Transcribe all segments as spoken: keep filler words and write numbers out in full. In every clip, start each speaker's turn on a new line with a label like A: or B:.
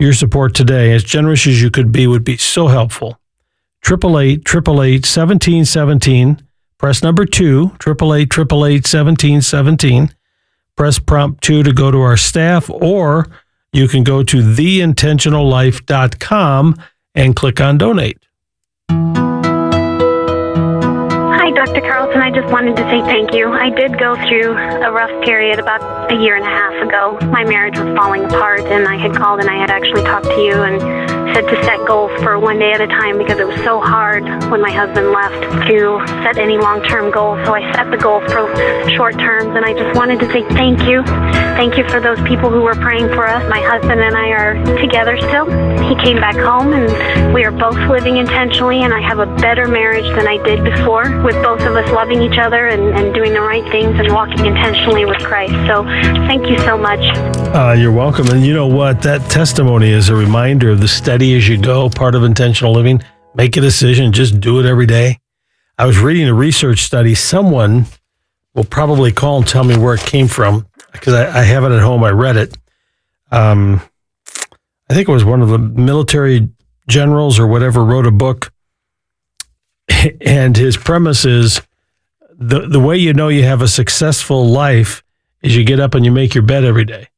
A: your support today, as generous as you could be, would be so helpful. Triple eight, triple eight, seventeen seventeen. Press number two, triple eight, triple eight, seventeen seventeen. Press prompt two to go to our staff, or you can go to the intentional life dot com and click on donate.
B: Hi, Doctor Carlson. I just wanted to say thank you. I did go through a rough period about a year and a half ago. My marriage was falling apart, and I had called and I had actually talked to you and said to set goals for one day at a time because it was so hard when my husband left to set any long-term goals. So I set the goal for short terms, and I just wanted to say thank you. Thank you for those people who were praying for us. My husband and I are together still. He came back home, and we are both living intentionally, and I have a better marriage than I did before, with both of us loving each other and, and doing the right things and walking intentionally with Christ. So thank you so much.
A: Uh, you're welcome. And you know what? That testimony is a reminder of the steady as you go part of intentional living. Make a decision. Just do it every day. I was reading a research study. Someone will probably call and tell me where it came from because I, I have it at home. I read it. Um, I think it was one of the military generals or whatever wrote a book. And his premise is the, the way you know you have a successful life is you get up and you make your bed every day.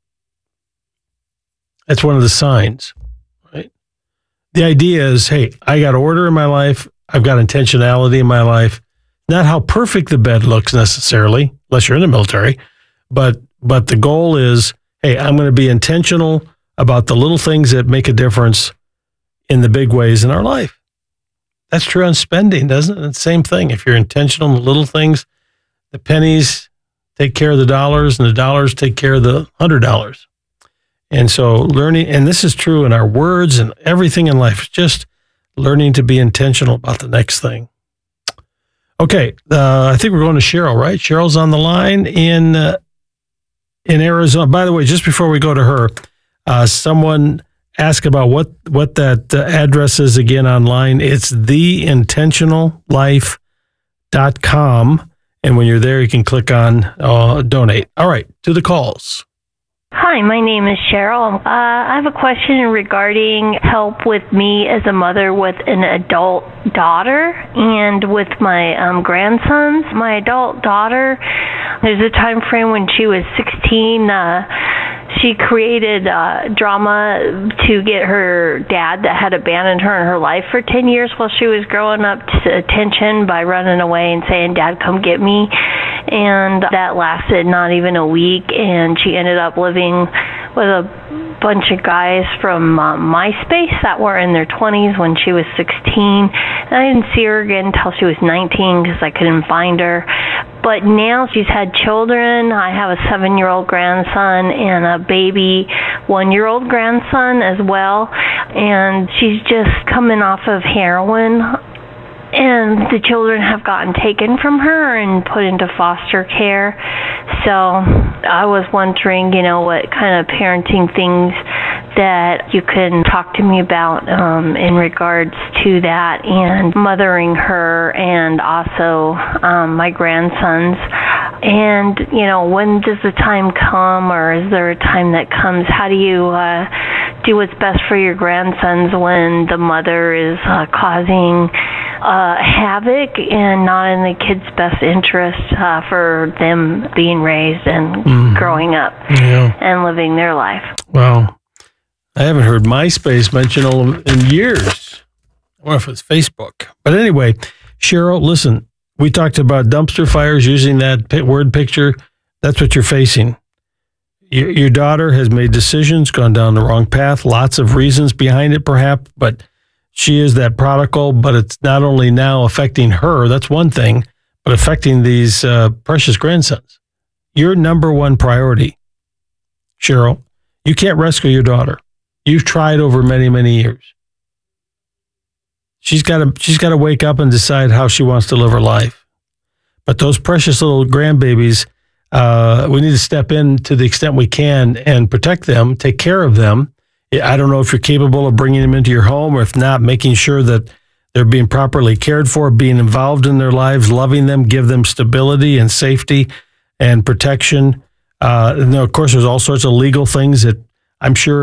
A: That's one of the signs, right? The idea is, hey, I got order in my life. I've got intentionality in my life. Not how perfect the bed looks necessarily, unless you're in the military, but but the goal is, hey, I'm going to be intentional about the little things that make a difference in the big ways in our life. That's true on spending, doesn't it? It's the same thing. If you're intentional in the little things, the pennies take care of the dollars, and the dollars take care of the hundred dollars. And so learning, and this is true in our words and everything in life, just learning to be intentional about the next thing. Okay, uh, I think we're going to Cheryl, right? Cheryl's on the line in uh, in Arizona. By the way, just before we go to her, uh, someone asked about what, what that uh, address is again online. It's the intentional life dot com. And when you're there, you can click on uh, donate. All right, to the calls.
C: Hi, my name is Cheryl. Uh, I have a question regarding help with me as a mother with an adult daughter and with my um, grandsons. My adult daughter, there's a time frame when she was sixteen. Uh, she created uh, drama to get her dad that had abandoned her in her life for ten years while she was growing up to attention by running away and saying, "Dad, come get me." And that lasted not even a week, and she ended up living with a bunch of guys from uh, MySpace that were in their twenties when she was sixteen. And I didn't see her again until she was nineteen because I couldn't find her. But now she's had children. I have a seven-year-old grandson and a baby one-year-old grandson as well. And she's just coming off of heroin. And the children have gotten taken from her and put into foster care. So I was wondering, you know, what kind of parenting things that you can talk to me about um, in regards to that and mothering her and also um, my grandsons. And, you know, when does the time come, or is there a time that comes? How do you uh, do what's best for your grandsons when the mother is uh, causing Uh, havoc and not in the kids' best interest uh, for them being raised and mm. growing up yeah. and living their life?
A: Well, I haven't heard MySpace mentioned in years. I wonder if it's Facebook. But anyway, Cheryl, listen, we talked about dumpster fires using that word picture. That's what you're facing. Your, your daughter has made decisions, gone down the wrong path, lots of reasons behind it perhaps, but she is that prodigal, but it's not only now affecting her, that's one thing, but affecting these uh, precious grandsons. Your number one priority, Cheryl, you can't rescue your daughter. You've tried over many, many years. She's got to she's got to wake up and decide how she wants to live her life. But those precious little grandbabies, uh, we need to step in to the extent we can and protect them, take care of them. I don't know if you're capable of bringing them into your home, or if not, making sure that they're being properly cared for, being involved in their lives, loving them, give them stability and safety and protection. Uh, and of course, there's all sorts of legal things that I'm sure